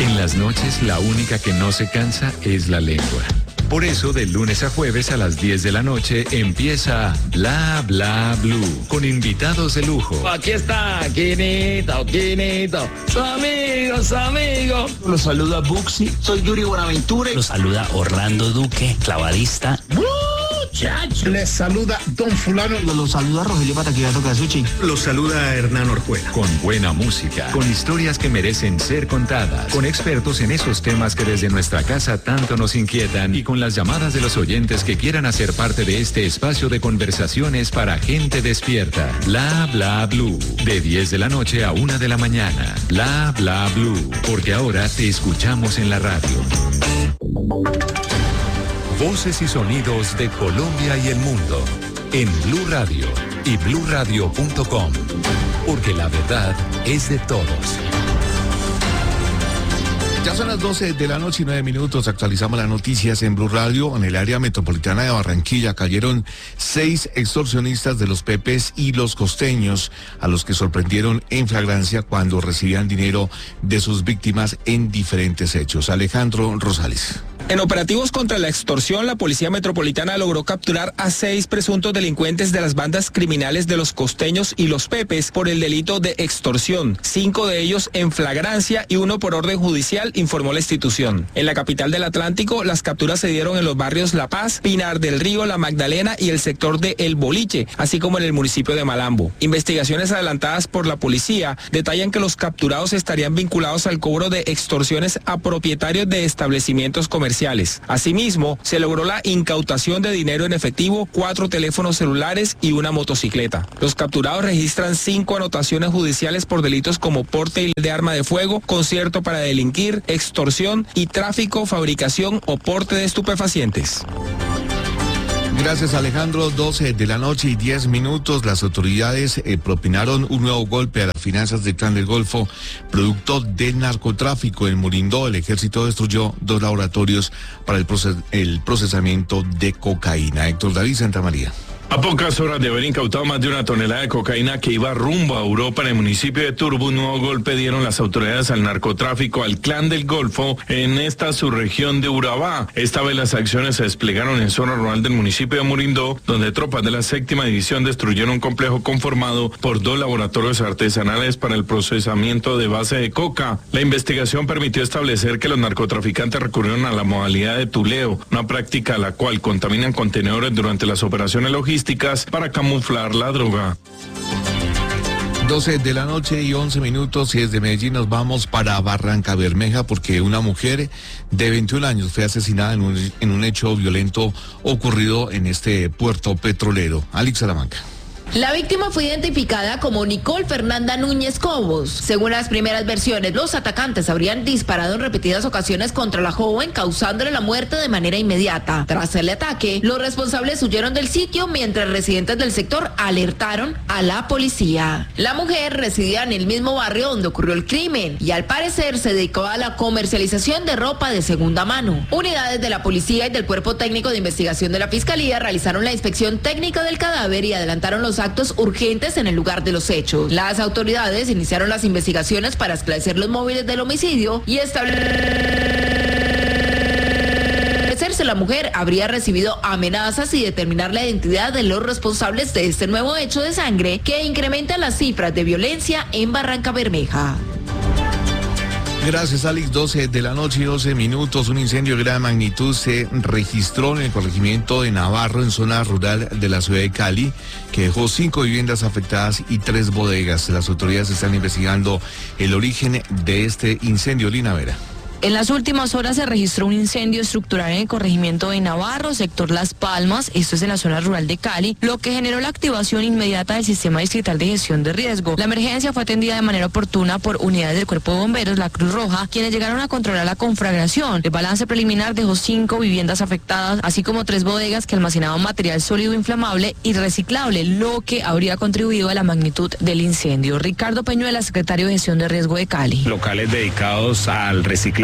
En las noches, la única que no se cansa es la lengua. Por eso, de lunes a jueves a las 10 de la noche empieza Bla Bla Blue, con invitados de lujo. Aquí está, Quinito, su amigo. Los saluda Buxi, soy Yuri Buenaventura. Los saluda Orlando Duque, clavadista. Muchachos. Les saluda Don Fulano. Los saluda Rogelio Pataquigato Casuchi. Los saluda Hernán Orjuela. Con buena música, con historias que merecen ser contadas, con expertos en esos temas que desde nuestra casa tanto nos inquietan y con las llamadas de los oyentes que quieran hacer parte de este espacio de conversaciones para gente despierta. Bla Bla Blue, de 10 de la noche a 1 de la mañana. Bla Bla Blue, porque ahora te escuchamos en la radio. Voces y sonidos de Colombia y el mundo en Blue Radio y bluradio.com, porque la verdad es de todos. Ya son las 12 de la noche y 9 minutos. Actualizamos las noticias en Blue Radio. En el área metropolitana de Barranquilla cayeron 6 extorsionistas de los Pepes y los Costeños, a los que sorprendieron en flagrancia cuando recibían dinero de sus víctimas en diferentes hechos. Alejandro Rosales. En operativos contra la extorsión, la Policía Metropolitana logró capturar a 6 presuntos delincuentes de las bandas criminales de los Costeños y los Pepes por el delito de extorsión. 5 de ellos en flagrancia y 1 por orden judicial, informó la institución. En la capital del Atlántico, las capturas se dieron en los barrios La Paz, Pinar del Río, La Magdalena y el sector de El Boliche, así como en el municipio de Malambo. Investigaciones adelantadas por la policía detallan que los capturados estarían vinculados al cobro de extorsiones a propietarios de establecimientos comerciales. Asimismo, se logró la incautación de dinero en efectivo, 4 teléfonos celulares y 1 motocicleta. Los capturados registran 5 anotaciones judiciales por delitos como porte de arma de fuego, concierto para delinquir, extorsión y tráfico, fabricación o porte de estupefacientes. Gracias, Alejandro. 12 de la noche y 10 minutos. Las autoridades propinaron un nuevo golpe a las finanzas del Clan del Golfo, producto del narcotráfico. En Morindó, el ejército destruyó 2 laboratorios para el procesamiento de cocaína. Héctor David Santamaría. A pocas horas de haber incautado más de 1 tonelada de cocaína que iba rumbo a Europa en el municipio de Turbo, un nuevo golpe dieron las autoridades al narcotráfico, al Clan del Golfo, en esta subregión de Urabá. Esta vez las acciones se desplegaron en zona rural del municipio de Morindó, donde tropas de la 7ª División destruyeron un complejo conformado por 2 laboratorios artesanales para el procesamiento de base de coca. La investigación permitió establecer que los narcotraficantes recurrieron a la modalidad de tuleo, una práctica a la cual contaminan contenedores durante las operaciones logísticas para camuflar la droga. 12 de la noche y 11 minutos, y desde Medellín nos vamos para Barranca Bermeja porque una mujer de 21 años fue asesinada en un hecho violento ocurrido en este puerto petrolero. Alex Salamanca. La víctima fue identificada como Nicole Fernanda Núñez Cobos. Según las primeras versiones, los atacantes habrían disparado en repetidas ocasiones contra la joven, causándole la muerte de manera inmediata. Tras el ataque, los responsables huyeron del sitio mientras residentes del sector alertaron a la policía. La mujer residía en el mismo barrio donde ocurrió el crimen y al parecer se dedicó a la comercialización de ropa de segunda mano. Unidades de la policía y del Cuerpo Técnico de Investigación de la Fiscalía realizaron la inspección técnica del cadáver y adelantaron los actos urgentes en el lugar de los hechos. Las autoridades iniciaron las investigaciones para esclarecer los móviles del homicidio y establecer si la mujer habría recibido amenazas y determinar la identidad de los responsables de este nuevo hecho de sangre que incrementa las cifras de violencia en Barranca Bermeja. Gracias, Alex. 12 de la noche y 12 minutos. Un incendio de gran magnitud se registró en el corregimiento de Navarro, en zona rural de la ciudad de Cali, que dejó 5 viviendas afectadas y 3 bodegas. Las autoridades están investigando el origen de este incendio. Lina Vera. En las últimas horas se registró un incendio estructural en el corregimiento de Navarro, sector Las Palmas, esto es en la zona rural de Cali, lo que generó la activación inmediata del sistema distrital de gestión de riesgo. La emergencia fue atendida de manera oportuna por unidades del Cuerpo de Bomberos, la Cruz Roja, quienes llegaron a controlar la conflagración. El balance preliminar dejó 5 viviendas afectadas, así como 3 bodegas que almacenaban material sólido inflamable y reciclable, lo que habría contribuido a la magnitud del incendio. Ricardo Peñuela, secretario de Gestión de Riesgo de Cali. Locales dedicados al reciclaje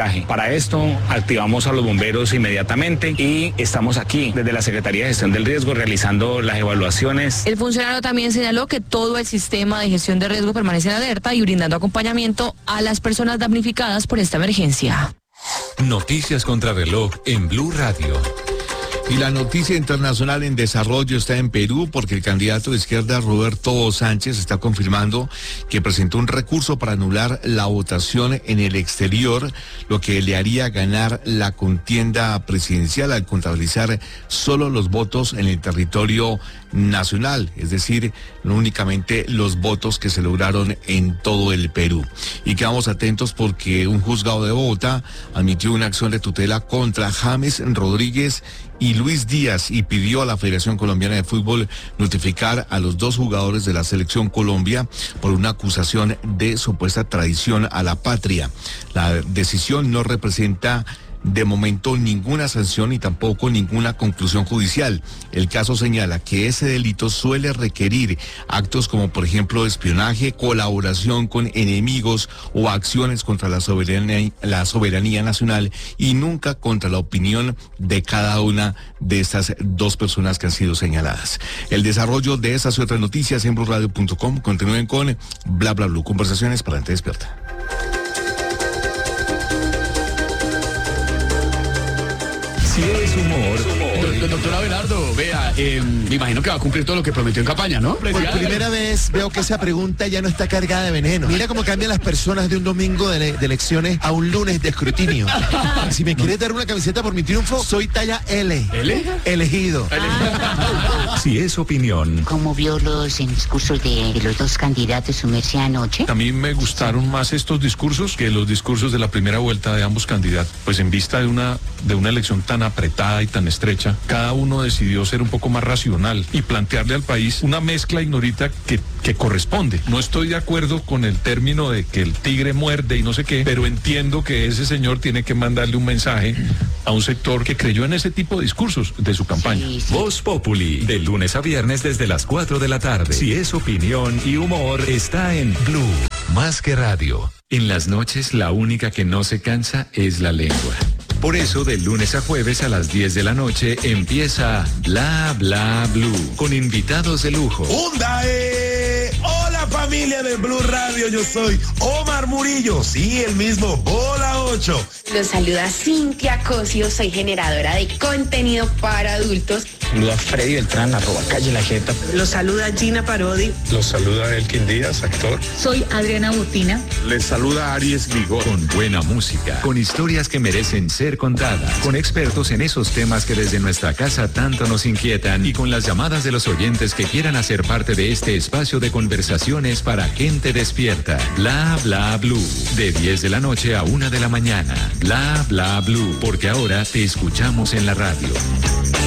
peaje. Para esto activamos a los bomberos inmediatamente y estamos aquí desde la Secretaría de Gestión del Riesgo realizando las evaluaciones. El funcionario también señaló que todo el sistema de gestión de riesgo permanece en alerta y brindando acompañamiento a las personas damnificadas por esta emergencia. Noticias contra reloj en Blue Radio. Y la noticia internacional en desarrollo está en Perú porque el candidato de izquierda Roberto Sánchez está confirmando que presentó un recurso para anular la votación en el exterior, lo que le haría ganar la contienda presidencial al contabilizar solo los votos en el territorio nacional, es decir, no únicamente los votos que se lograron en todo el Perú. Y quedamos atentos porque un juzgado de Bogotá admitió una acción de tutela contra James Rodríguez y Luis Díaz y pidió a la Federación Colombiana de Fútbol notificar a los dos jugadores de la Selección Colombia por una acusación de supuesta traición a la patria. La decisión no representa de momento ninguna sanción y tampoco ninguna conclusión judicial. El caso señala que ese delito suele requerir actos como por ejemplo espionaje, colaboración con enemigos o acciones contra la soberanía nacional y nunca contra la opinión de cada una de estas dos personas que han sido señaladas. El desarrollo de esas y otras noticias en blurradio.com. Continúen con Bla Bla Blue, conversaciones para gente despierta. Si es humor. Doctor Abelardo, vea, me imagino que va a cumplir todo lo que prometió en campaña, ¿no? Por primera vez veo que esa pregunta ya no está cargada de veneno. Mira cómo cambian las personas de un domingo de elecciones a un lunes de escrutinio. Si me quieres dar una camiseta por mi triunfo, soy talla L. ¿L? Elegido. Si es opinión. ¿Cómo vio los discursos de los dos candidatos su merced anoche? A mí me gustaron más estos discursos que los discursos de la primera vuelta de ambos candidatos. Pues en vista de una elección tan apretada y tan estrecha, cada uno decidió ser un poco más racional y plantearle al país una mezcla ignorita que corresponde. No estoy de acuerdo con el término de que el tigre muerde y no sé qué, pero entiendo que ese señor tiene que mandarle un mensaje a un sector que creyó en ese tipo de discursos de su campaña. Sí, sí. Voz Populi, de lunes a viernes desde las 4 de la tarde. Si es opinión y humor, está en Blue, más que radio. En las noches, la única que no se cansa es la lengua. Por eso, de lunes a jueves a las 10 de la noche empieza Bla Bla Blue, con invitados de lujo. Hola familia de Blue Radio, yo soy Omar Murillo, sí, el mismo, Bola 8. Los saluda Cintia Cosio, soy generadora de contenido para adultos. Saluda Freddy Beltrán, @calle la jeta. Los saluda Gina Parodi. Los saluda Elkin Díaz, actor. Soy Adriana Butina. Les saluda Aries Vigor. Con buena música, con historias que merecen ser contadas, con expertos en esos temas que desde nuestra casa tanto nos inquietan y con las llamadas de los oyentes que quieran hacer parte de este espacio de conversaciones para gente despierta. Bla Bla Blue, de 10 de la noche a 1 de la mañana. Bla Bla Blue, porque ahora te escuchamos en la radio.